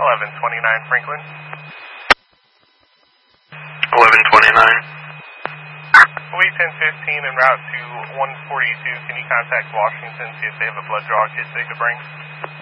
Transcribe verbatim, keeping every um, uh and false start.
eleven twenty-nine Franklin. eleven twenty-nine. Fleet ten fifteen en route to one forty-two. Can you contact Washington, see if they have a blood draw kit they could bring?